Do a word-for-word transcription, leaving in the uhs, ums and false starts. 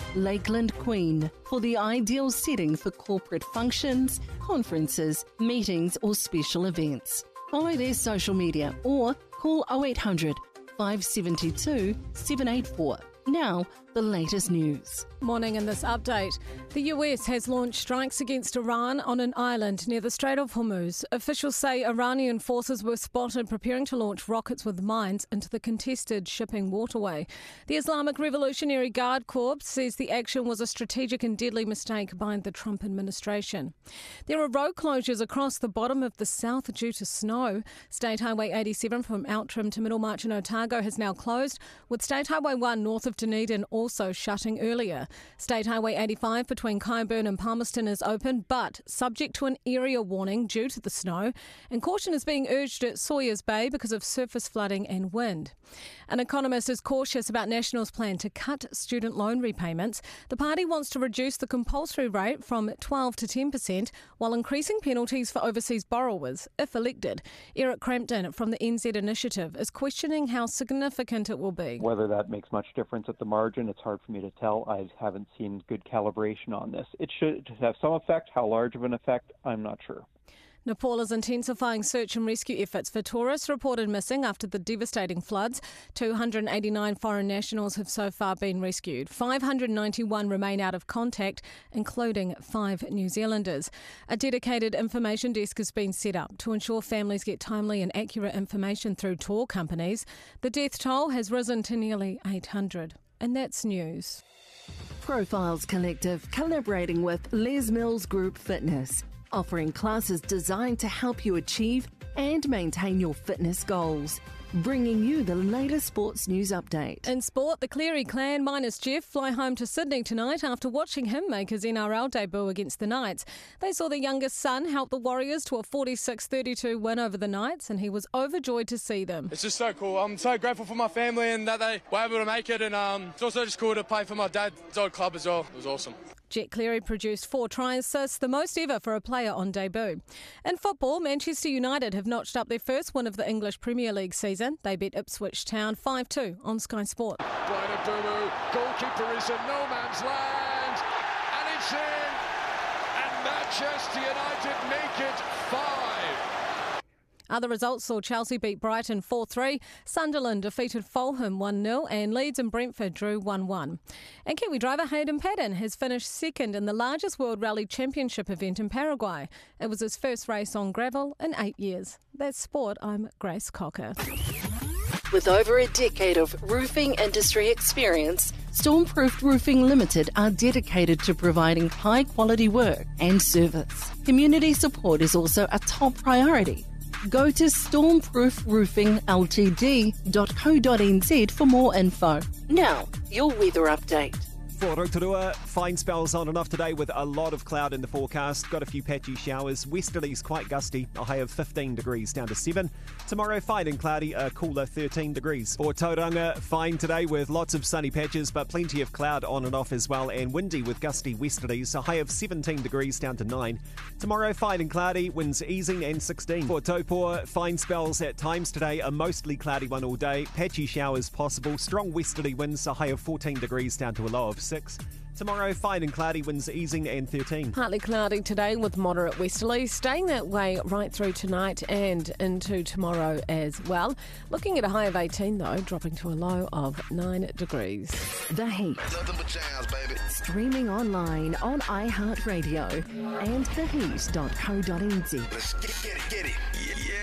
Lakeland Queen, for the ideal setting for corporate functions, conferences, meetings or special events. Follow their social media or call oh eight hundred, five seven two, seven eight four. Now, the latest news. Morning in this update. The U S has launched strikes against Iran on an island near the Strait of Hormuz. Officials say Iranian forces were spotted preparing to launch rockets with mines into the contested shipping waterway. The Islamic Revolutionary Guard Corps says the action was a strategic and deadly mistake by the Trump administration. There are road closures across the bottom of the south due to snow. State Highway eighty-seven from Outram to Middlemarch and Otago has now closed, with State Highway one north of Dunedin also shutting earlier. State Highway eighty-five between Kyburn and Palmerston is open, but subject to an area warning due to the snow, and caution is being urged at Sawyers Bay because of surface flooding and wind. An economist is cautious about National's plan to cut student loan repayments. The party wants to reduce the compulsory rate from twelve to ten percent while increasing penalties for overseas borrowers, if elected. Eric Crampton from the N Z Initiative is questioning how significant it will be. Whether that makes much difference at the margin, it's hard for me to tell. I haven't seen good calibration on this. It should have some effect. How large of an effect, I'm not sure. Nepal is intensifying search and rescue efforts for tourists reported missing after the devastating floods. two hundred eighty-nine foreign nationals have so far been rescued. five hundred ninety-one remain out of contact, including five New Zealanders. A dedicated information desk has been set up to ensure families get timely and accurate information through tour companies. The death toll has risen to nearly eight hundred. And that's news. Profiles Collective collaborating with Les Mills Group Fitness, offering classes designed to help you achieve and maintain your fitness goals. Bringing you the latest sports news update. In sport, the Cleary clan minus Jeff fly home to Sydney tonight after watching him make his N R L debut against the Knights. They saw the youngest son help the Warriors to a forty-six thirty-two win over the Knights, and he was overjoyed to see them. It's just so cool. I'm so grateful for my family and that they were able to make it, and um, it's also just cool to play for my dad's old club as well. It was awesome. Jet Cleary produced four try assists, the most ever for a player on debut. In football, Manchester United have notched up their first win of the English Premier League season. They beat Ipswich Town five two on Sky Sport. Brian Adumu, goalkeeper is in no man's land, and it's in, and Manchester United make it five. Other results saw Chelsea beat Brighton four three, Sunderland defeated Fulham one nil, and Leeds and Brentford drew one one. And Kiwi driver Hayden Paddon has finished second in the largest World Rally Championship event in Paraguay. It was his first race on gravel in eight years. That's sport. I'm Grace Cocker. With over a decade of roofing industry experience, Stormproof Roofing Limited are dedicated to providing high-quality work and service. Community support is also a top priority. Go to stormproof roofing l t d dot co dot n z for more info. Now, your weather update. For Rotorua, fine spells on and off today with a lot of cloud in the forecast. Got a few patchy showers. Westerlies quite gusty, a high of fifteen degrees down to seven. Tomorrow, fine and cloudy, a cooler thirteen degrees. For Tauranga, fine today with lots of sunny patches, but plenty of cloud on and off as well, and windy with gusty westerlies, a high of seventeen degrees down to nine. Tomorrow, fine and cloudy, winds easing and sixteen. For Taupo, fine spells at times today, a mostly cloudy one all day. Patchy showers possible, strong westerly winds, a high of fourteen degrees down to a low of six. Tomorrow, fine and cloudy, winds easing and thirteen. Partly cloudy today with moderate westerlies, staying that way right through tonight and into tomorrow as well. Looking at a high of eighteen though, dropping to a low of nine degrees. The Heat. Nothing but jams, baby. Streaming online on iHeartRadio and the heat dot co dot n z. Let's get, get it, get it. Yeah.